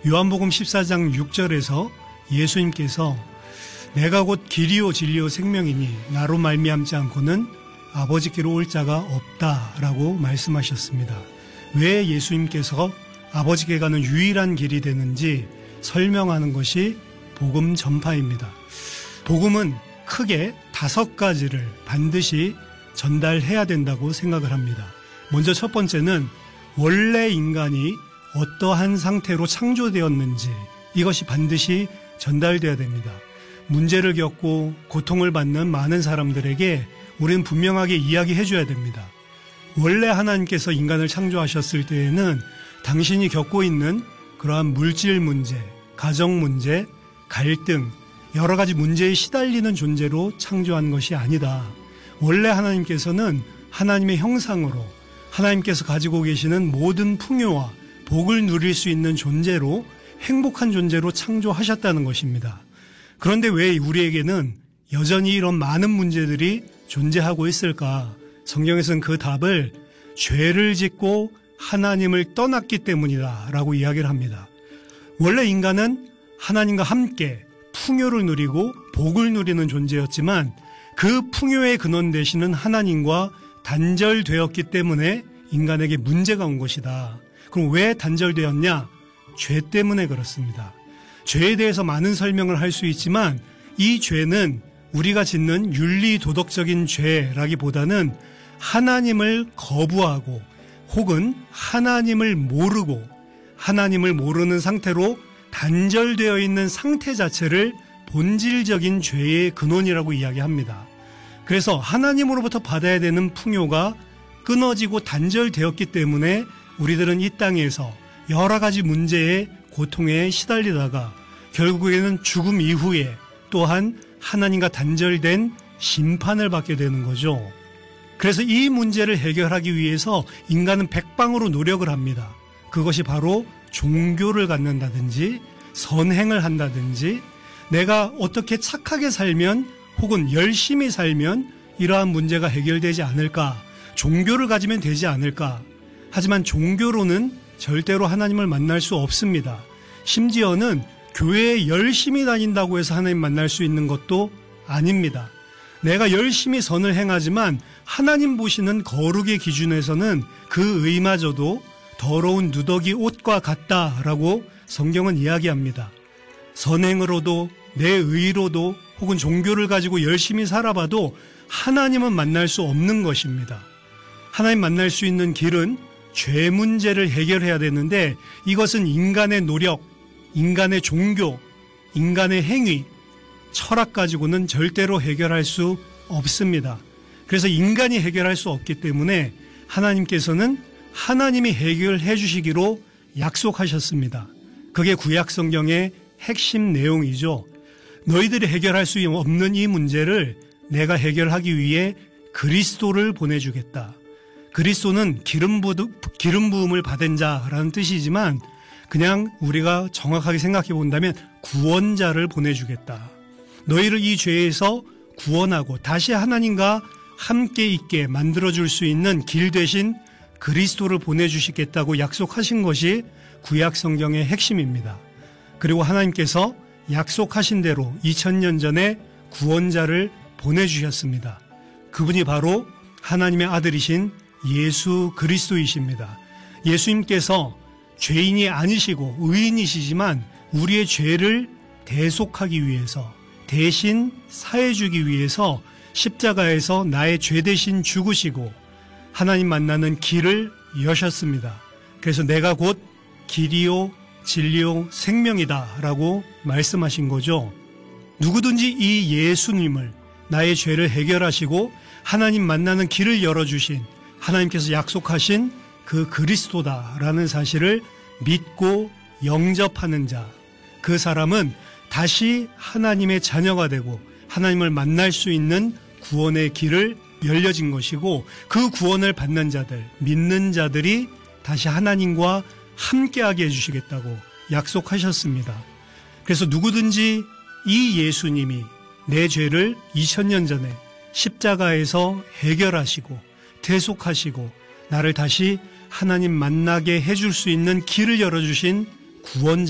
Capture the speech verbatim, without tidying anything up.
요한복음 십사 장 육 절에서 예수님께서 내가 곧 길이요 진리요 생명이니 나로 말미암지 않고는 아버지께로 올 자가 없다라고 말씀하셨습니다. 왜 예수님께서 아버지께 가는 유일한 길이 되는지 설명하는 것이 복음 전파입니다. 복음은 크게 다섯 가지를 반드시 전달해야 된다고 생각을 합니다. 먼저 첫 번째는 원래 인간이 어떠한 상태로 창조되었는지 이것이 반드시 전달되어야 됩니다. 문제를 겪고 고통을 받는 많은 사람들에게 우리는 분명하게 이야기해 줘야 됩니다. 원래 하나님께서 인간을 창조하셨을 때에는 당신이 겪고 있는 그러한 물질 문제, 가정 문제, 갈등, 여러 가지 문제에 시달리는 존재로 창조한 것이 아니다. 원래 하나님께서는 하나님의 형상으로 하나님께서 가지고 계시는 모든 풍요와 복을 누릴 수 있는 존재로 행복한 존재로 창조하셨다는 것입니다. 그런데 왜 우리에게는 여전히 이런 많은 문제들이 존재하고 있을까? 성경에서는 그 답을 죄를 짓고 하나님을 떠났기 때문이다 라고 이야기를 합니다. 원래 인간은 하나님과 함께 풍요를 누리고 복을 누리는 존재였지만 그 풍요의 근원 되시는 하나님과 단절되었기 때문에 인간에게 문제가 온 것이다. 그럼 왜 단절되었냐? 죄 때문에 그렇습니다. 죄에 대해서 많은 설명을 할 수 있지만 이 죄는 우리가 짓는 윤리도덕적인 죄라기보다는 하나님을 거부하고 혹은 하나님을 모르고 하나님을 모르는 상태로 단절되어 있는 상태 자체를 본질적인 죄의 근원이라고 이야기합니다. 그래서 하나님으로부터 받아야 되는 풍요가 끊어지고 단절되었기 때문에 우리들은 이 땅에서 여러 가지 문제에 고통에 시달리다가 결국에는 죽음 이후에 또한 하나님과 단절된 심판을 받게 되는 거죠. 그래서 이 문제를 해결하기 위해서 인간은 백방으로 노력을 합니다. 그것이 바로 종교를 갖는다든지 선행을 한다든지 내가 어떻게 착하게 살면 혹은 열심히 살면 이러한 문제가 해결되지 않을까, 종교를 가지면 되지 않을까. 하지만 종교로는 절대로 하나님을 만날 수 없습니다. 심지어는 교회에 열심히 다닌다고 해서 하나님 만날 수 있는 것도 아닙니다. 내가 열심히 선을 행하지만 하나님 보시는 거룩의 기준에서는 그 의마저도 더러운 누더기 옷과 같다라고 성경은 이야기합니다. 선행으로도 내 의로도 혹은 종교를 가지고 열심히 살아봐도 하나님은 만날 수 없는 것입니다. 하나님 만날 수 있는 길은 죄 문제를 해결해야 되는데 이것은 인간의 노력, 인간의 종교, 인간의 행위, 철학 가지고는 절대로 해결할 수 없습니다. 그래서 인간이 해결할 수 없기 때문에 하나님께서는 하나님이 해결해 주시기로 약속하셨습니다. 그게 구약 성경의 핵심 내용이죠. 너희들이 해결할 수 없는 이 문제를 내가 해결하기 위해 그리스도를 보내주겠다. 그리스도는 기름, 부, 기름 부음을 받은 자라는 뜻이지만 그냥 우리가 정확하게 생각해 본다면 구원자를 보내주겠다. 너희를 이 죄에서 구원하고 다시 하나님과 함께 있게 만들어줄 수 있는 길 대신 그리스도를 보내주시겠다고 약속하신 것이 구약 성경의 핵심입니다. 그리고 하나님께서 약속하신 대로 이천 년 전에 구원자를 보내주셨습니다. 그분이 바로 하나님의 아들이신 예수 그리스도이십니다. 예수님께서 죄인이 아니시고 의인이시지만 우리의 죄를 대속하기 위해서 대신 사해주기 위해서 십자가에서 나의 죄 대신 죽으시고 하나님 만나는 길을 여셨습니다. 그래서 내가 곧 길이요 진리요 생명이다 라고 말씀하신 거죠. 누구든지 이 예수님을 나의 죄를 해결하시고 하나님 만나는 길을 열어주신 하나님께서 약속하신 그 그리스도다라는 사실을 믿고 영접하는 자, 그 사람은 다시 하나님의 자녀가 되고 하나님을 만날 수 있는 구원의 길을 열려진 것이고 그 구원을 받는 자들, 믿는 자들이 다시 하나님과 함께하게 해주시겠다고 약속하셨습니다. 그래서 누구든지 이 예수님이 내 죄를 이천 년 전에 십자가에서 해결하시고 대속하시고 나를 다시 하나님 만나게 해줄 수 있는 길을 열어주신 구원자